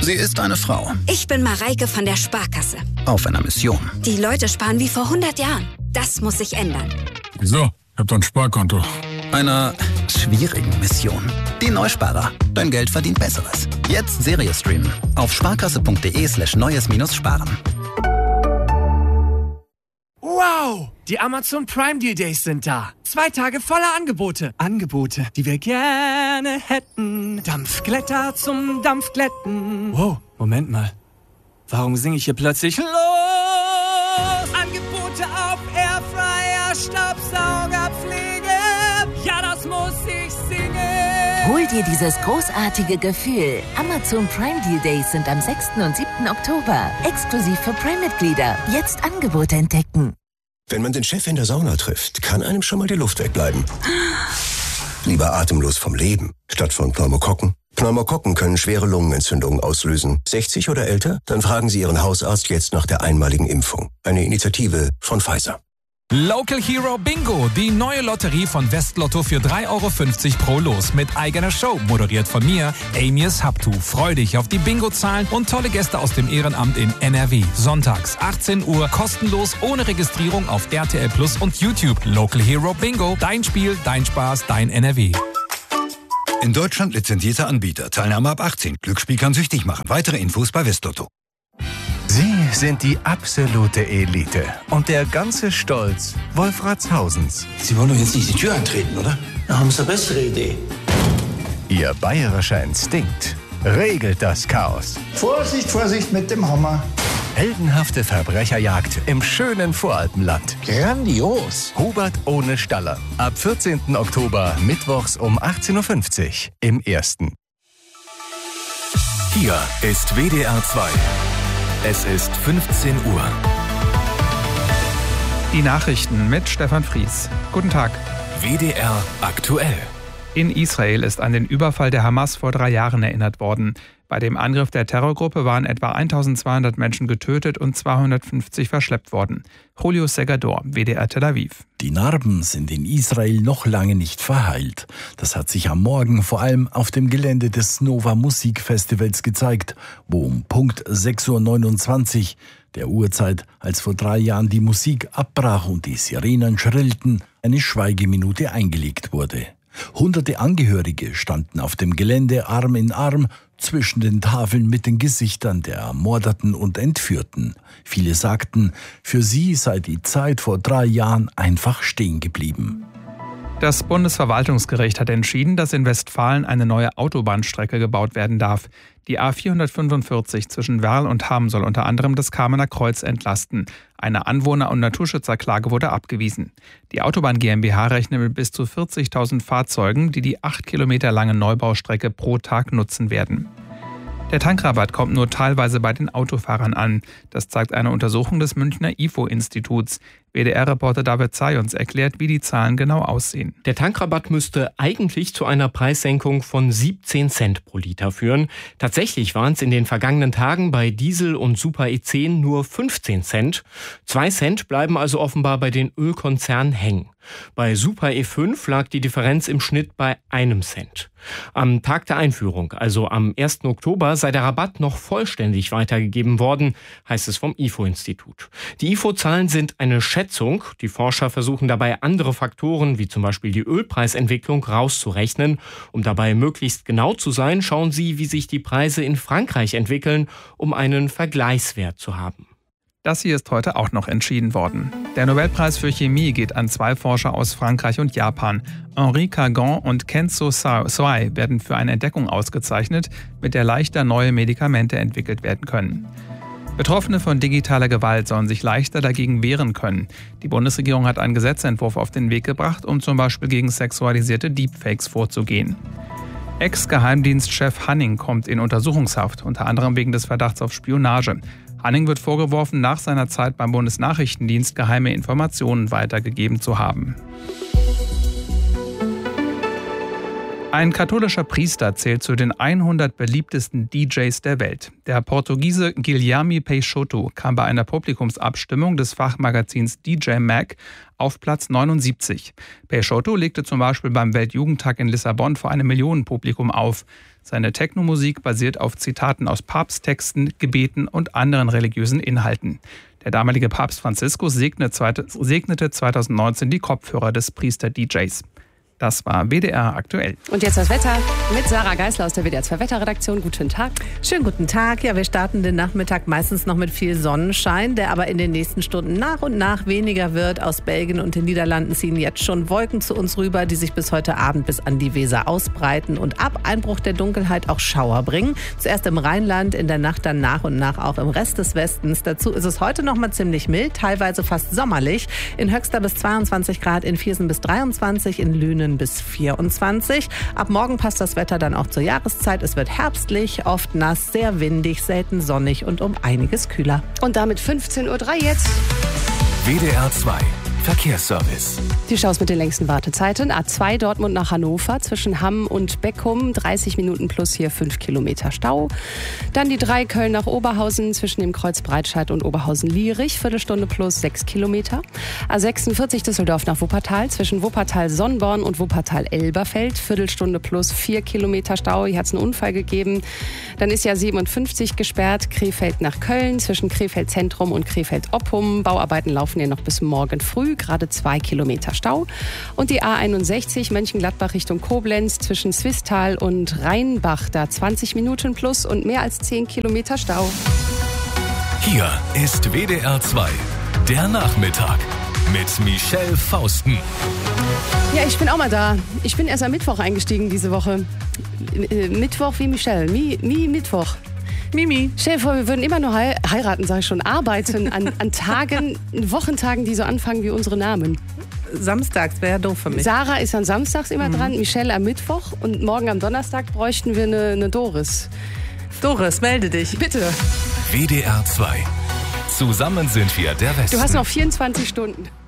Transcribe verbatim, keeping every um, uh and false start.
Sie ist eine Frau. Ich bin Mareike von der Sparkasse. Auf einer Mission. Die Leute sparen wie vor hundert Jahren. Das muss sich ändern. Wieso? Ich hab doch ein Sparkonto. Einer schwierigen Mission. Die Neusparer. Dein Geld verdient Besseres. Jetzt Serie streamen. Auf sparkasse.de slash neues minus sparen. Wow! Die Amazon Prime Deal Days sind da. Zwei Tage voller Angebote. Angebote, die wir gerne hätten. Dampfglätter zum Dampfglätten. Wow, Moment mal. Warum singe ich hier plötzlich los? Angebote auf Airfryer, Staubsauger, Pflege. Ja, das muss ich singen. Hol dir dieses großartige Gefühl. Amazon Prime Deal Days sind am sechsten und siebten Oktober. Exklusiv für Prime-Mitglieder. Jetzt Angebote entdecken. Wenn man den Chef in der Sauna trifft, kann einem schon mal die Luft wegbleiben. Lieber atemlos vom Leben, statt von Pneumokokken. Pneumokokken können schwere Lungenentzündungen auslösen. sechzig oder älter? Dann fragen Sie Ihren Hausarzt jetzt nach der einmaligen Impfung. Eine Initiative von Pfizer. Local Hero Bingo, die neue Lotterie von Westlotto für drei Euro fünfzig pro Los mit eigener Show, moderiert von mir, Amias Habtu. Freu dich auf die Bingo-Zahlen und tolle Gäste aus dem Ehrenamt in N R W. Sonntags, achtzehn Uhr, kostenlos, ohne Registrierung auf R T L Plus und YouTube. Local Hero Bingo, dein Spiel, dein Spaß, dein N R W. In Deutschland lizenzierter Anbieter. Teilnahme ab achtzehn. Glücksspiel kann süchtig machen. Weitere Infos bei Westlotto. Sie sind die absolute Elite und der ganze Stolz Wolfratshausens. Sie wollen doch jetzt nicht die Tür eintreten, oder? Da haben Sie eine bessere Idee. Ihr bayerischer Instinkt regelt das Chaos. Vorsicht, Vorsicht mit dem Hammer. Heldenhafte Verbrecherjagd im schönen Voralpenland. Grandios. Hubert ohne Staller. Ab vierzehnten Oktober, mittwochs um achtzehn Uhr fünfzig im Ersten. Hier ist W D R zwei. Es ist fünfzehn Uhr. Die Nachrichten mit Stefan Fries. Guten Tag. W D R aktuell. In Israel ist an den Überfall der Hamas vor drei Jahren erinnert worden. Bei dem Angriff der Terrorgruppe waren etwa eintausendzweihundert Menschen getötet und zweihundertfünfzig verschleppt worden. Julio Segador, W D R Tel Aviv. Die Narben sind in Israel noch lange nicht verheilt. Das hat sich am Morgen vor allem auf dem Gelände des Nova Musikfestivals gezeigt, wo um Punkt sechs Uhr neunundzwanzig, der Uhrzeit, als vor drei Jahren die Musik abbrach und die Sirenen schrillten, eine Schweigeminute eingelegt wurde. Hunderte Angehörige standen auf dem Gelände Arm in Arm zwischen den Tafeln mit den Gesichtern der Ermordeten und Entführten. Viele sagten, für sie sei die Zeit vor drei Jahren einfach stehen geblieben. Das Bundesverwaltungsgericht hat entschieden, dass in Westfalen eine neue Autobahnstrecke gebaut werden darf. Die A vierhundertfünfundvierzig zwischen Werl und Hamm soll unter anderem das Kamener Kreuz entlasten. Eine Anwohner- und Naturschützerklage wurde abgewiesen. Die Autobahn GmbH rechnet mit bis zu vierzigtausend Fahrzeugen, die die acht Kilometer lange Neubaustrecke pro Tag nutzen werden. Der Tankrabatt kommt nur teilweise bei den Autofahrern an. Das zeigt eine Untersuchung des Münchner I F O-Instituts. W D R-Reporter David Zayons erklärt, wie die Zahlen genau aussehen. Der Tankrabatt müsste eigentlich zu einer Preissenkung von siebzehn Cent pro Liter führen. Tatsächlich waren es in den vergangenen Tagen bei Diesel und Super E zehn nur fünfzehn Cent. Zwei Cent bleiben also offenbar bei den Ölkonzernen hängen. Bei Super E fünf lag die Differenz im Schnitt bei einem Cent. Am Tag der Einführung, also am ersten Oktober, sei der Rabatt noch vollständig weitergegeben worden, heißt es vom I F O-Institut. Die I F O-Zahlen sind eine Schätzung. Die Forscher versuchen dabei, andere Faktoren, wie zum Beispiel die Ölpreisentwicklung, rauszurechnen. Um dabei möglichst genau zu sein, schauen sie, wie sich die Preise in Frankreich entwickeln, um einen Vergleichswert zu haben. Das hier ist heute auch noch entschieden worden. Der Nobelpreis für Chemie geht an zwei Forscher aus Frankreich und Japan. Henri Kagan und Kenzo Swai werden für eine Entdeckung ausgezeichnet, mit der leichter neue Medikamente entwickelt werden können. Betroffene von digitaler Gewalt sollen sich leichter dagegen wehren können. Die Bundesregierung hat einen Gesetzentwurf auf den Weg gebracht, um zum Beispiel gegen sexualisierte Deepfakes vorzugehen. Ex-Geheimdienstchef Hanning kommt in Untersuchungshaft, unter anderem wegen des Verdachts auf Spionage. Hanning wird vorgeworfen, nach seiner Zeit beim Bundesnachrichtendienst geheime Informationen weitergegeben zu haben. Ein katholischer Priester zählt zu den hundert beliebtesten D Js der Welt. Der Portugiese Guilherme Peixoto kam bei einer Publikumsabstimmung des Fachmagazins D J Mag auf Platz neunundsiebzig. Peixoto legte zum Beispiel beim Weltjugendtag in Lissabon vor einem Millionenpublikum auf. Seine Techno-Musik basiert auf Zitaten aus Papsttexten, Gebeten und anderen religiösen Inhalten. Der damalige Papst Franziskus segnete zweitausendneunzehn die Kopfhörer des Priester-D Js. Das war W D R aktuell. Und jetzt das Wetter mit Sarah Geisler aus der W D R zwei Wetterredaktion. Guten Tag. Schönen guten Tag. Ja, wir starten den Nachmittag meistens noch mit viel Sonnenschein, der aber in den nächsten Stunden nach und nach weniger wird. Aus Belgien und den Niederlanden ziehen jetzt schon Wolken zu uns rüber, die sich bis heute Abend bis an die Weser ausbreiten und ab Einbruch der Dunkelheit auch Schauer bringen. Zuerst im Rheinland, in der Nacht dann nach und nach auch im Rest des Westens. Dazu ist es heute noch mal ziemlich mild, teilweise fast sommerlich. In Höxter bis zweiundzwanzig Grad, in Viersen bis dreiundzwanzig, in Lünen bis vierundzwanzig. Ab morgen passt das Wetter dann auch zur Jahreszeit. Es wird herbstlich, oft nass, sehr windig, selten sonnig und um einiges kühler. Und damit fünfzehn Uhr drei jetzt. W D R zwei Verkehrsservice. Die Staus mit den längsten Wartezeiten. A zwei Dortmund nach Hannover zwischen Hamm und Beckum. dreißig Minuten plus hier fünf Kilometer Stau. Dann die drei Köln nach Oberhausen zwischen dem Kreuz Breitscheid und Oberhausen-Lierich. Viertelstunde plus sechs Kilometer. A sechsundvierzig Düsseldorf nach Wuppertal zwischen Wuppertal-Sonnborn und Wuppertal-Elberfeld. Viertelstunde plus vier Kilometer Stau. Hier hat es einen Unfall gegeben. Dann ist ja siebenundfünfzig gesperrt. Krefeld nach Köln zwischen Krefeld-Zentrum und Krefeld-Oppum. Bauarbeiten laufen hier noch bis morgen früh. Gerade zwei Kilometer Stau. Und die A einundsechzig Mönchengladbach Richtung Koblenz zwischen Swisttal und Rheinbach. Da zwanzig Minuten plus und mehr als zehn Kilometer Stau. Hier ist W D R zwei, der Nachmittag mit Michelle Fausten. Ja, ich bin auch mal da. Ich bin erst am Mittwoch eingestiegen diese Woche. Mittwoch wie Michelle. Mi, Mi Mittwoch. Mimi. Stell dir vor, wir würden immer nur hei- heiraten, sage ich schon, arbeiten an, an Tagen, Wochentagen, die so anfangen wie unsere Namen. Samstags wäre ja doof für mich. Sarah ist an Samstags immer mhm. dran, Michelle am Mittwoch und morgen am Donnerstag bräuchten wir eine, eine Doris. Doris, melde dich. Bitte. W D R zwei. Zusammen sind wir der Westen. Du hast noch vierundzwanzig Stunden.